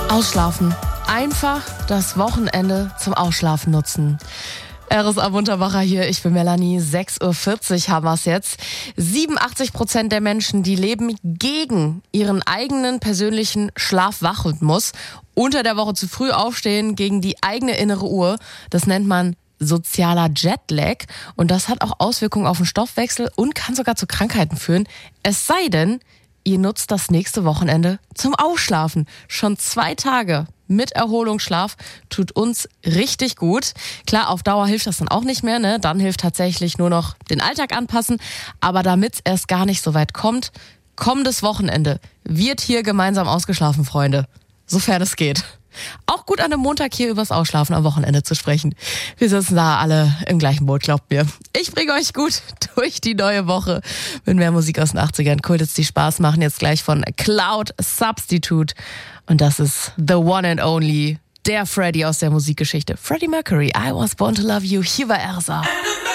Ausschlafen. Einfach das Wochenende zum Ausschlafen nutzen. RSA Munterbacher hier, ich bin Melanie. 6.40 Uhr haben wir es jetzt. 87% der Menschen, die leben gegen ihren eigenen persönlichen Schlaf-Wach-Rhythmus. Unter der Woche zu früh aufstehen, gegen die eigene innere Uhr. Das nennt man sozialer Jetlag. Und das hat auch Auswirkungen auf den Stoffwechsel und kann sogar zu Krankheiten führen. Es sei denn, ihr nutzt das nächste Wochenende zum Ausschlafen. Schon 2 Tage mit Erholungsschlaf tut uns richtig gut. Klar, auf Dauer hilft das dann auch nicht mehr, ne? Dann hilft tatsächlich nur noch den Alltag anpassen. Aber damit es erst gar nicht so weit kommt, kommendes Wochenende wird hier gemeinsam ausgeschlafen, Freunde. Sofern es geht. Auch gut an einem Montag hier übers Ausschlafen am Wochenende zu sprechen. Wir sitzen da alle im gleichen Boot, glaubt mir. Ich bringe euch gut durch die neue Woche mit mehr Musik aus den 80ern. Kultits, die Spaß machen, jetzt gleich von Cloud Substitute. Und das ist the one and only, der Freddie aus der Musikgeschichte. Freddie Mercury, I Was Born to Love You, hier bei RSA.